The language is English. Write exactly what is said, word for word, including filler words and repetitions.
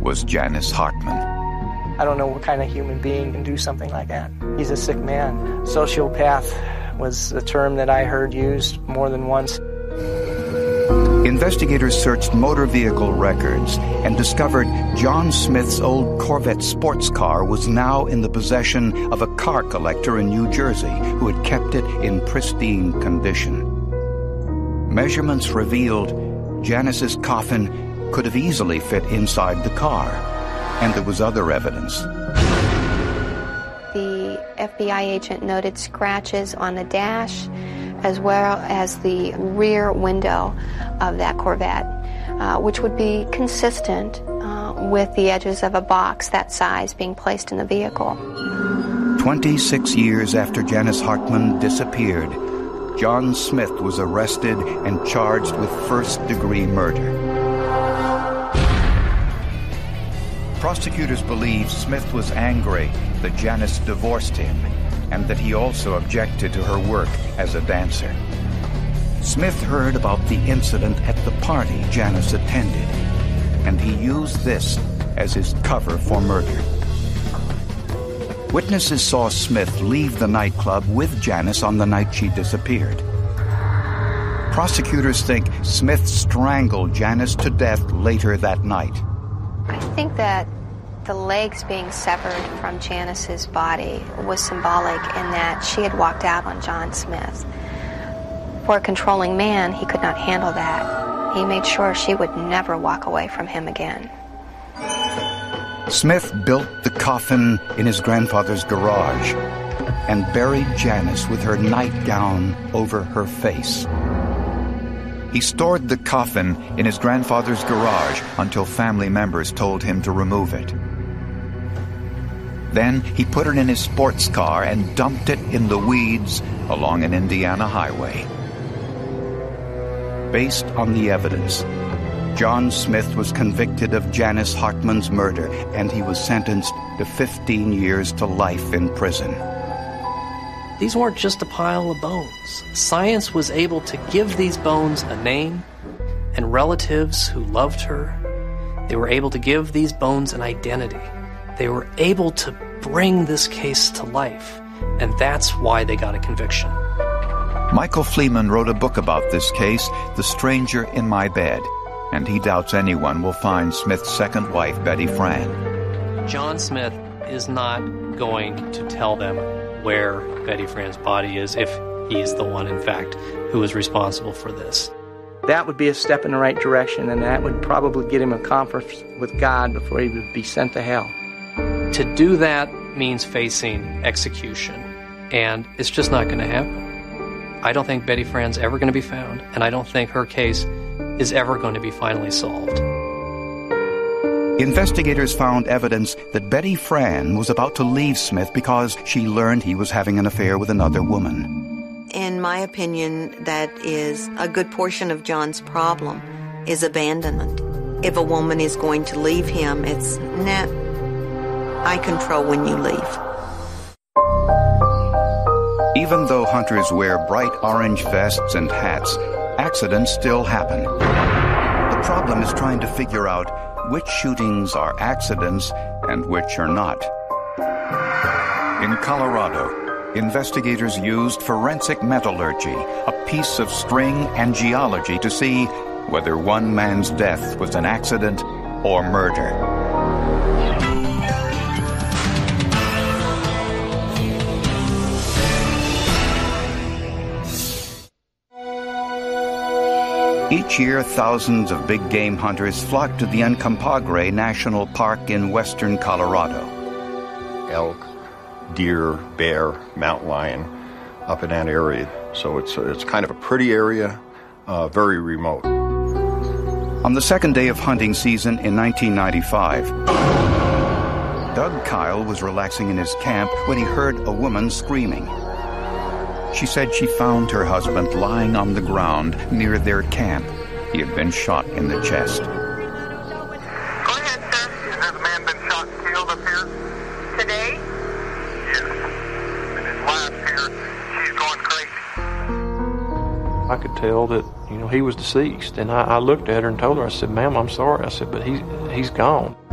was Janice Hartman. I don't know what kind of human being can do something like that. He's a sick man. Sociopath was a term that I heard used more than once. Investigators searched motor vehicle records and discovered John Smith's old Corvette sports car was now in the possession of a car collector in New Jersey who had kept it in pristine condition. Measurements revealed Janice's coffin could have easily fit inside the car, and there was other evidence. The F B I agent noted scratches on the dash as well as the rear window of that Corvette, uh, which would be consistent uh, with the edges of a box that size being placed in the vehicle. twenty-six years after Janice Hartman disappeared, John Smith was arrested and charged with first-degree murder. Prosecutors believe Smith was angry that Janice divorced him and that he also objected to her work as a dancer. Smith heard about the incident at the party Janice attended, and he used this as his cover for murder. Witnesses saw Smith leave the nightclub with Janice on the night she disappeared. Prosecutors think Smith strangled Janice to death later that night. I think that the legs being severed from Janice's body was symbolic in that she had walked out on John Smith. For a controlling man, he could not handle that. He made sure she would never walk away from him again. Smith built the coffin in his grandfather's garage and buried Janice with her nightgown over her face. He stored the coffin in his grandfather's garage until family members told him to remove it. Then he put it in his sports car and dumped it in the weeds along an Indiana highway. Based on the evidence, John Smith was convicted of Janice Hartman's murder, and he was sentenced to fifteen years to life in prison. These weren't just a pile of bones. Science was able to give these bones a name, and relatives who loved her, they were able to give these bones an identity. They were able to bring this case to life, and that's why they got a conviction. Michael Fleeman wrote a book about this case, The Stranger in My Bed, and he doubts anyone will find Smith's second wife, Betty Fran. John Smith is not going to tell them where Betty Fran's body is if he's the one, in fact, who is responsible for this. That would be a step in the right direction, and that would probably get him a conference with God before he would be sent to hell. To do that means facing execution, and it's just not going to happen. I don't think Betty Fran's ever going to be found, and I don't think her case is ever going to be finally solved. Investigators found evidence that Betty Fran was about to leave Smith because she learned he was having an affair with another woman. In my opinion, that is a good portion of John's problem, is abandonment. If a woman is going to leave him, it's, nah, I control when you leave. Even though hunters wear bright orange vests and hats, accidents still happen. The problem is trying to figure out which shootings are accidents and which are not. In Colorado, investigators used forensic metallurgy, a piece of string and geology, to see whether one man's death was an accident or murder. Each year, thousands of big game hunters flock to the Uncompahgre National Park in western Colorado. Elk, deer, bear, mountain lion, up in that area. So it's it's kind of a pretty area, uh, very remote. On the second day of hunting season in nineteen ninety-five, Doug Kyle was relaxing in his camp when he heard a woman screaming. She said she found her husband lying on the ground near their camp. He had been shot in the chest. Go ahead, sir. Has a man been shot and killed up here? Today? Yes. And his wife's here. She's going crazy. I could tell that, you know, he was deceased. And I, I looked at her and told her, I said, ma'am, I'm sorry. I said, but he, he's gone.